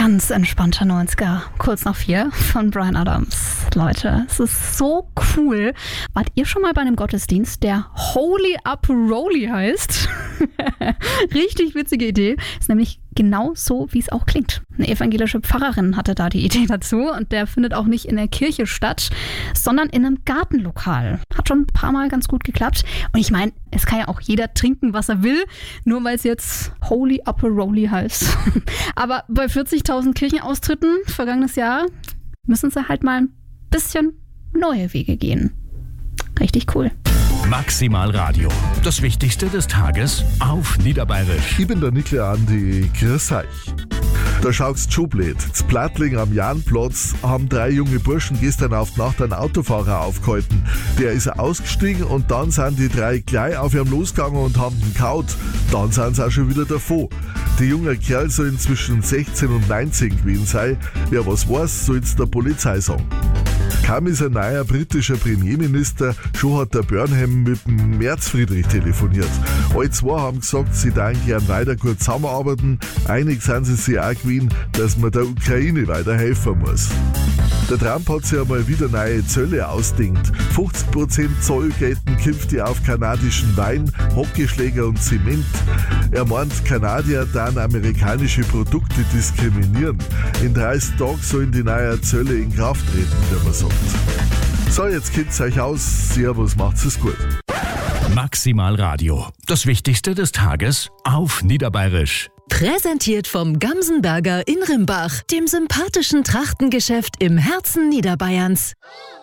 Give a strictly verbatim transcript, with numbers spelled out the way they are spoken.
Ganz entspannter neunziger, kurz nach vier von Bryan Adams. Leute, es ist so cool. Wart ihr schon mal bei einem Gottesdienst, der Holy Up Roly heißt? Richtig witzige Idee. Ist nämlich genau so, wie es auch klingt. Eine evangelische Pfarrerin hatte da die Idee dazu und der findet auch nicht in der Kirche statt, sondern in einem Gartenlokal. Hat schon ein paar Mal ganz gut geklappt. Und ich meine, es kann ja auch jeder trinken, was er will, nur weil es jetzt Holy Upper Roly heißt. Aber bei vierzigtausend Kirchenaustritten vergangenes Jahr müssen sie halt mal ein bisschen neue Wege gehen. Richtig cool. Maximal Radio. Das Wichtigste des Tages auf Niederbayerisch. Ich bin der Nikle Andi, grüß euch. Da schaut's schon blöd. Z Plattling am Jahnplatz haben drei junge Burschen gestern auf die Nacht einen Autofahrer aufgehalten. Der ist ausgestiegen und dann sind die drei gleich auf ihn losgegangen und haben ihn gehauen. Dann sind sie auch schon wieder davon. Die junge Kerl soll zwischen sechzehn und neunzehn gewesen sein. Wer was weiß, soll's der Polizei sagen. Kaum ist ein neuer britischer Premierminister, schon hat der Burnham mit dem Merz Friedrich telefoniert. Alle zwei haben gesagt, sie würden gern weiter gut zusammenarbeiten. Einig sind sie sich auch gewesen, dass man der Ukraine weiterhelfen muss. Der Trump hat sich einmal wieder neue Zölle ausdenkt. fünfzig Prozent Zoll gelten künftig auf kanadischen Wein, Hockeyschläger und Zement. Er meint, Kanadier dann amerikanische Produkte diskriminieren. In dreißig Tagen sollen die neuen Zölle in Kraft treten, wie man sagt. So, jetzt kennt's euch aus. Servus, macht's es gut. Maximal Radio. Das Wichtigste des Tages auf Niederbayerisch. Präsentiert vom Gamsenberger in Rimbach, dem sympathischen Trachtengeschäft im Herzen Niederbayerns.